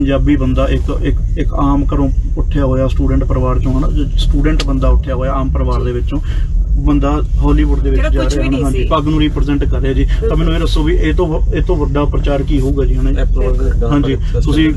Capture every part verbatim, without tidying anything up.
ਪੰਜਾਬੀ ਬੰਦਾ ਇੱਕ ਇੱਕ ਇੱਕ ਆਮ ਘਰੋਂ ਉੱਠਿਆ ਹੋਇਆ ਸਟੂਡੈਂਟ ਪਰਿਵਾਰ ਚੋਂ ਹੈ ਨਾ, ਸਟੂਡੈਂਟ ਬੰਦਾ ਉੱਠਿਆ ਹੋਇਆ ਆਮ ਪਰਿਵਾਰ ਦੇ ਵਿੱਚੋਂ ਬੰਦਾ ਹਾਲੀਵੁੱਡ ਦੇ ਵਿੱਚ ਜਾ ਰਿਹਾ ਹੈ, ਹਾਂਜੀ ਪੱਗ ਨੂੰ ਰਿਪਰੈਜ਼ੈਂਟ ਕਰ ਰਿਹਾ ਜੀ। ਤਾਂ ਮੈਨੂੰ ਇਹ ਦੱਸੋ ਵੀ ਇਹ ਤੋਂ ਇਹ ਤੋਂ ਵੱਡਾ ਪ੍ਰਚਾਰ ਕੀ ਹੋਊਗਾ ਜੀ? ਹਨਾ ਹਾਂਜੀ, ਤੁਸੀਂ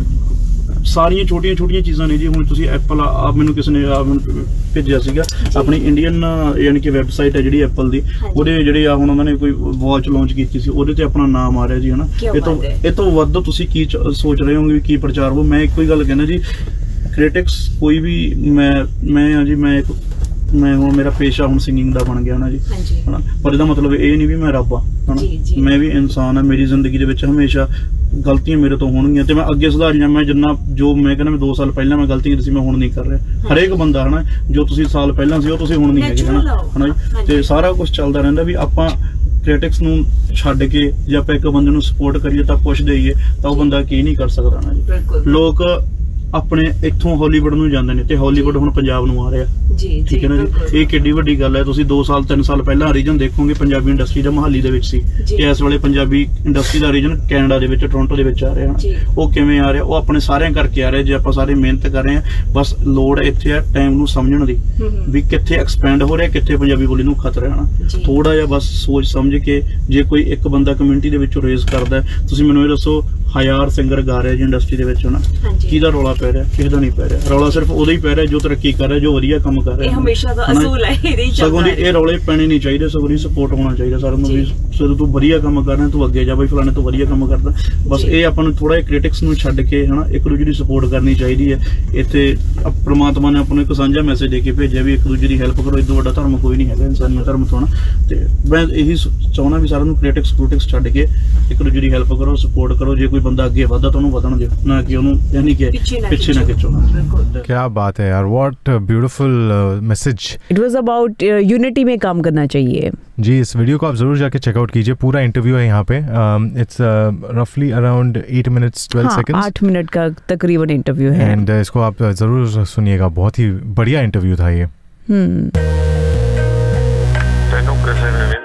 ਸਾਰੀਆਂ ਛੋਟੀਆਂ ਛੋਟੀਆਂ ਚੀਜ਼ਾਂ ਨੇ ਜੀ। ਹੁਣ ਤੁਸੀਂ ਐਪਲ ਆ ਮੈਨੂੰ ਕਿਸੇ ਨੇ ਭੇਜਿਆ ਸੀਗਾ, ਆਪਣੀ ਇੰਡੀਅਨ ਯਾਨੀ ਕਿ ਵੈਬਸਾਈਟ ਹੈ ਜਿਹੜੀ ਐਪਲ ਦੀ, ਉਹਦੇ ਜਿਹੜੇ ਆ ਹੁਣ ਉਹਨਾਂ ਨੇ ਕੋਈ ਵਾਚ ਲਾਂਚ ਕੀਤੀ ਸੀ, ਉਹਦੇ ਤੇ ਆਪਣਾ ਨਾਮ ਆ ਰਿਹਾ ਜੀ। ਹਨਾ ਇਹ ਤੋਂ ਇਹ ਤੋਂ ਵੱਧ ਤੁਸੀਂ ਕੀ ਸੋਚ ਰਹੇ ਹੋਗੇ ਵੀ ਕੀ ਪ੍ਰਚਾਰ ਹੋ? ਮੈਂ ਇੱਕੋ ਹੀ ਗੱਲ ਕਹਿੰਦਾ ਜੀ, ਕ੍ਰਿਟਿਕਸ ਕੋਈ ਵੀ ਮੈਂ ਮੈਂ ਆ ਜੀ, ਮੈਂ ਇੱਕ ਮੈਂ ਹੁਣ ਮੇਰਾ ਪੇਸ਼ਾ ਹੁਣ ਸਿੰਗਿੰਗ ਦਾ ਬਣ ਗਿਆ ਨਾ ਜੀ, ਹਨਾ, ਪਰ ਇਹਦਾ ਮਤਲਬ ਇਹ ਨਹੀਂ ਵੀ ਮੈਂ ਰੱਬ ਆ, ਹਨਾ, ਮੈਂ ਵੀ ਇਨਸਾਨ ਆ। ਮੇਰੀ ਜ਼ਿੰਦਗੀ ਦੇ ਵਿੱਚ ਹਮੇਸ਼ਾ ਗਲਤੀਆਂ ਮੇਰੇ ਤੋਂ ਹੋਣਗੀਆਂ ਤੇ ਮੈਂ ਅੱਗੇ ਸੁਧਾਰੀਆਂ। ਮੈਂ ਜਿੰਨਾ ਜੋ ਮੈਂ ਕਹਿੰਦਾ ਮੈਂ ਦੋ ਸਾਲ ਪਹਿਲਾਂ ਮੈਂ ਗਲਤੀ ਕੀਤੀ ਸੀ, ਮੈਂ ਹੁਣ ਨਹੀਂ ਕਰ ਰਿਹਾ। ਹਰੇਕ ਬੰਦਾ ਹਨਾ, ਜੋ ਤੁਸੀਂ ਸਾਲ ਪਹਿਲਾਂ ਸੀ ਉਹ ਤੁਸੀਂ ਹੁਣ ਨਹੀਂ ਹੈਗੇ, ਹਨਾ ਹਨਾ ਜੀ। ਤੇ ਸਾਰਾ ਕੁਝ ਚੱਲਦਾ ਰਹਿੰਦਾ ਵੀ ਆਪਾਂ ਕ੍ਰਿਟਿਕਸ ਨੂੰ ਛੱਡ ਕੇ ਜੇ ਆਪਾਂ ਇੱਕ ਬੰਦੇ ਨੂੰ ਸਪੋਰਟ ਕਰੀਏ ਤਾਂ ਪੁੱਛ ਦੇਈਏ ਤਾਂ ਉਹ ਬੰਦਾ ਕੀ ਨਹੀਂ ਕਰ ਸਕਦਾ ਨਾ ਜੀ। ਲੋਕ ਆਪਣੇ ਇੱਥੋਂ ਹਾਲੀਵੁੱਡ ਨੂੰ ਜਾਂਦੇ ਨੇ ਤੇ ਹਾਲੀਵੁੱਡ ਹੁਣ ਪੰਜਾਬ ਨੂੰ ਆ ਰਿਹਾ ਜੀ, ਠੀਕ ਹੈ ਨਾ ਜੀ। ਇਹ ਕਿੱਡੀ ਵੱਡੀ ਗੱਲ ਹੈ। ਤੁਸੀਂ ਦੋ ਸਾਲ ਤਿੰਨ ਸਾਲ ਪਹਿਲਾਂ ਰੀਜਨ ਦੇਖੋਗੇ ਪੰਜਾਬੀ ਇੰਡਸਟਰੀ ਦਾ ਮੁਹਾਲੀ ਦੇ ਵਿੱਚ ਸੀ, ਤੇ ਇਸ ਵੇਲੇ ਪੰਜਾਬੀ ਇੰਡਸਟਰੀ ਦਾ ਰੀਜਨ ਕੈਨੇਡਾ ਦੇ ਵਿੱਚ ਟੋਰਾਂਟੋ ਦੇ ਵਿੱਚ ਆ ਰਿਹਾ। ਉਹ ਕਿਵੇਂ ਆ ਰਿਹਾ? ਉਹ ਆਪਣੇ ਸਾਰਿਆਂ ਕਰਕੇ ਆ ਰਿਹਾ। ਜੇ ਆਪਾਂ ਸਾਰੇ ਮਿਹਨਤ ਕਰ ਰਹੇ ਹਾਂ, ਬਸ ਲੋੜ ਇੱਥੇ ਆ ਟਾਈਮ ਨੂੰ ਸਮਝਣ ਦੀ ਵੀ ਕਿੱਥੇ ਐਕਸਪੈਂਡ ਹੋ ਰਿਹਾ, ਕਿੱਥੇ ਪੰਜਾਬੀ ਬੋਲੀ ਨੂੰ ਖਤਰਾ ਹੈ ਨਾ। ਥੋੜਾ ਜਿਹਾ ਬਸ ਸੋਚ ਸਮਝ ਕੇ ਜੇ ਕੋਈ ਇੱਕ ਬੰਦਾ ਕਮਿਊਨਿਟੀ ਦੇ ਵਿੱਚੋਂ ਰੇਜ਼ ਕਰਦਾ, ਤੁਸੀਂ ਮੈਨੂੰ ਇਹ ਦੱਸੋ ਹਜ਼ਾਰ ਸਿੰਗਰ ਗਾ ਰਿਹਾ ਜੀ ਇੰਡਸਟਰੀ ਦੇ ਵਿੱਚ, ਹਨਾ, ਕਿਹਦਾ ਰੌਲਾ ਪੈ ਰਿਹਾ? ਕਿਸੇ ਦਾ ਨਹੀਂ ਪੈ ਰਿਹਾ। ਰੌਲਾ ਸਿਰਫ ਉਹਦਾ ਹੀ ਪੈ ਰਿਹਾ ਜੋ ਤਰੱਕੀ ਕਰ ਰਿਹਾ, ਜੋ ਵਧੀਆ ਕੰਮ ਕਰ ਰਿਹਾ। ਹਮੇਸ਼ਾ ਦਾ ਅਸੂਲ ਹੈ ਇਹਦੇ ਹੀ ਚੱਲਦਾ। ਸਗੋਂ ਦੀ ਇਹ ਰੌਲੇ ਪੈਣੇ ਨਹੀਂ ਚਾਹੀਦੇ, ਸਗੋਂ ਦੀ ਸਪੋਰਟ ਹੋਣਾ ਚਾਹੀਦਾ ਸਾਰਿਆਂ ਨੂੰ ਵੀ ਜਦੋਂ ਤੂੰ ਵਧੀਆ ਕੰਮ ਕਰ ਰਿਹਾ ਤੂੰ ਅੱਗੇ ਜਾ ਬਈ, ਫਲਾਣੇ ਤੂੰ ਵਧੀਆ ਕੰਮ ਕਰਦਾ। ਬਸ ਇਹ ਆਪਾਂ ਨੂੰ ਥੋੜਾ ਜਿਹਾ ਕ੍ਰਿਟਿਕਸ ਨੂੰ ਛੱਡ ਕੇ ਹਨਾ ਇੱਕ ਦੂਜੇ ਦੀ ਸਪੋਰਟ ਕਰਨੀ ਚਾਹੀਦੀ ਹੈ। ਇੱਥੇ ਪ੍ਰਮਾਤਮਾ ਨੇ ਆਪਾਂ ਨੂੰ ਇੱਕ ਸਾਂਝਾ ਮੈਸੇਜ ਦੇ ਕੇ ਭੇਜਿਆ ਵੀ ਇੱਕ ਦੂਜੇ ਦੀ ਹੈਲਪ ਕਰੋ। ਇਸ ਤੋਂ ਵੱਡਾ ਧਰਮ ਕੋਈ ਨਹੀਂ ਹੈਗਾ ਇਨਸਾਨੀ ਧਰਮ ਤੋਂ, ਤੇ ਮੈਂ ਇਹੀ ਚਾਹੁੰਦਾ ਵੀ ਸਾਰਿਆਂ ਨੂੰ ਕ੍ਰਿਟਿਕਸ ਕ੍ਰਿਟਿਕਸ ਛੱਡ ਕੇ ਇੱਕ ਦੂਜੇ ਦੀ ਹੈਲਪ ਕਰੋ, ਸਪੋਰਟ ਕਰੋ। ਜੇ ਕੋਈ ਬੰਦਾ ਅੱਗੇ ਵਧਦਾ ਤਾਂ ਉਹਨੂੰ ਵਧਣ ਦਿਓ, ਨਾ ਕਿ ਉਹਨੂੰ ਯਾਨੀ ਕਿ ਪਿੱਛੇ ਨਾ खिंचो। क्या बात है यार, what beautiful message. It was about unity में काम करना चाहिए जी। इस वीडियो को आप ज़रूर जाके चेकआउट कीजिए, पूरा इंटरव्यू है यहाँ पे। इट्स रफली around eight minutes twelve seconds, आठ मिनट का तकरीबन इंटरव्यू है। एंड uh, इसको आप ज़रूर सुनिएगा, बहुत ही बढ़िया इंटरव्यू था ये। हम्म